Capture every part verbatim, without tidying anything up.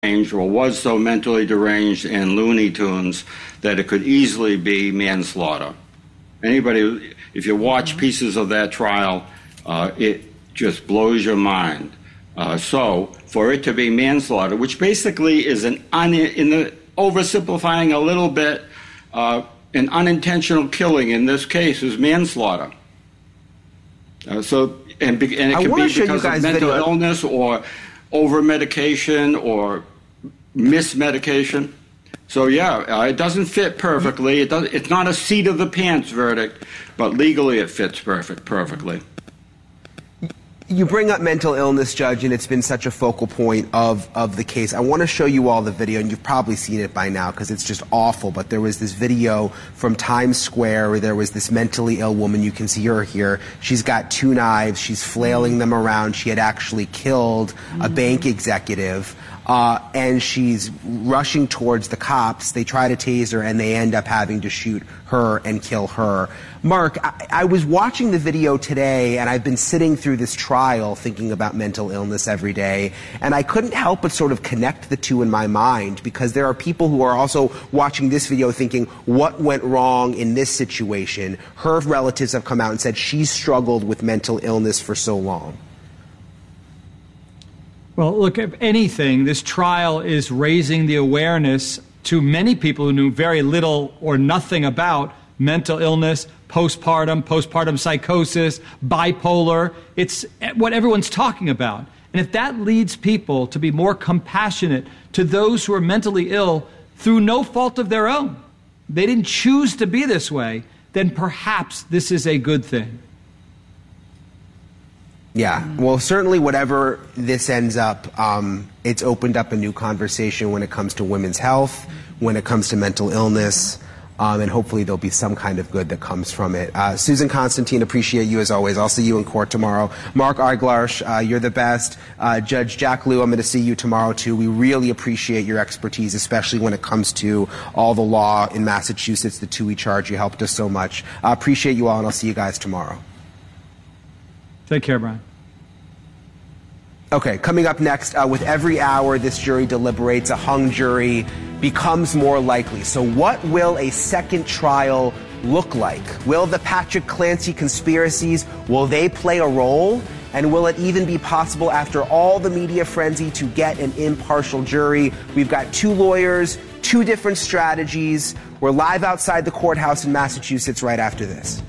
deranged or was so mentally deranged in Looney Tunes that it could easily be manslaughter. Anybody, if you watch pieces of that trial, uh, it just blows your mind. Uh, so for it to be manslaughter, which basically is an un- in the oversimplifying a little bit, uh, an unintentional killing in this case is manslaughter. Uh, so and, be- and it I can be show because you guys of mental video. illness or over medication or mismedication. So yeah, uh, it doesn't fit perfectly. It does. It's not a seat of the pants verdict, but legally it fits perfect perfectly. You bring up mental illness, Judge, and it's been such a focal point of, of the case. I want to show you all the video, and you've probably seen it by now because it's just awful. But there was this video from Times Square where there was this mentally ill woman. You can see her here. She's got two knives. She's flailing them around. She had actually killed a bank executive. Uh, and she's rushing towards the cops. They try to tase her, and they end up having to shoot her and kill her. Mark, I, I was watching the video today, and I've been sitting through this trial thinking about mental illness every day, and I couldn't help but sort of connect the two in my mind, because there are people who are also watching this video thinking, what went wrong in this situation? Her relatives have come out and said she's struggled with mental illness for so long. Well, look, if anything, this trial is raising the awareness to many people who knew very little or nothing about mental illness, postpartum, postpartum psychosis, bipolar. It's what everyone's talking about. And if that leads people to be more compassionate to those who are mentally ill through no fault of their own, they didn't choose to be this way, then perhaps this is a good thing. Yeah, well, certainly whatever this ends up, um, it's opened up a new conversation when it comes to women's health, when it comes to mental illness, um, and hopefully there'll be some kind of good that comes from it. Uh, Susan Constantine, appreciate you as always. I'll see you in court tomorrow. Mark Eiglarsh, uh, you're the best. Uh, Judge Jack Lew, I'm going to see you tomorrow too. We really appreciate your expertise, especially when it comes to all the law in Massachusetts, the two we charge. You helped us so much. I uh, appreciate you all, and I'll see you guys tomorrow. Take care, Brian. Okay, coming up next, uh, with every hour this jury deliberates, a hung jury becomes more likely. So what will a second trial look like? Will the Patrick Clancy conspiracies, will they play a role? And will it even be possible after all the media frenzy to get an impartial jury? We've got two lawyers, two different strategies. We're live outside the courthouse in Massachusetts right after this.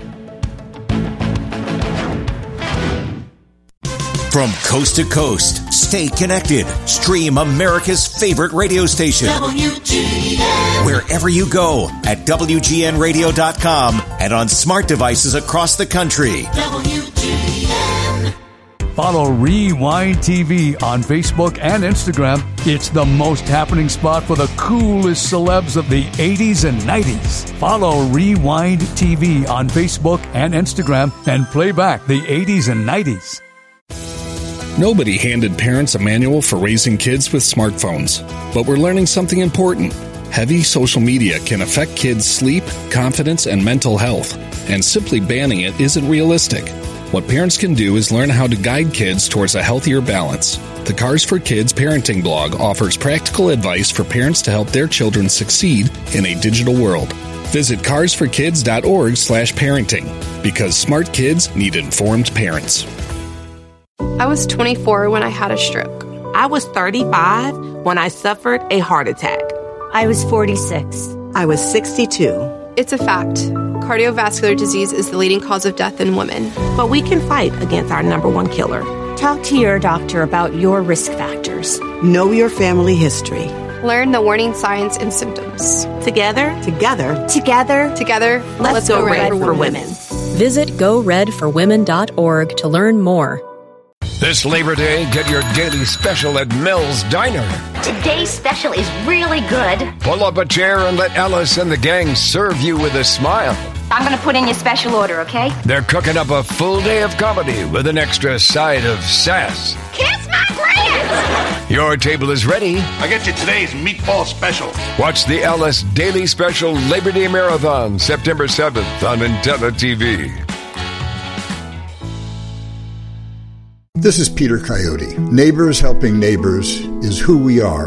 From coast to coast, stay connected. Stream America's favorite radio station. W G N. Wherever you go at W G N radio dot com and on smart devices across the country. W G N. Follow Rewind T V on Facebook and Instagram. It's the most happening spot for the coolest celebs of the eighties and nineties. Follow Rewind T V on Facebook and Instagram and play back the eighties and nineties. Nobody handed parents a manual for raising kids with smartphones, but we're learning something important. Heavy social media can affect kids' sleep, confidence, and mental health, and simply banning it isn't realistic. What parents can do is learn how to guide kids towards a healthier balance. The Cars for Kids parenting blog offers practical advice for parents to help their children succeed in a digital world. Visit cars for kids dot org slash parenting, because smart kids need informed parents. I was twenty-four when I had a stroke. I was thirty-five when I suffered a heart attack. I was forty-six. I was sixty-two. It's a fact. Cardiovascular disease is the leading cause of death in women. But we can fight against our number one killer. Talk to your doctor about your risk factors. Know your family history. Learn the warning signs and symptoms. Together, together, together, together, let's, let's go, go red, red for, for women. women. Visit go red for women dot org to learn more. This Labor Day, get your daily special at Mel's Diner. Today's special is really good. Pull up a chair and let Alice and the gang serve you with a smile. I'm going to put in your special order, okay? They're cooking up a full day of comedy with an extra side of sass. Kiss my grits! Your table is ready. I get you today's meatball special. Watch the Alice Daily Special Labor Day Marathon, September seventh on Intella T V. This is Peter Coyote. Neighbors helping neighbors is who we are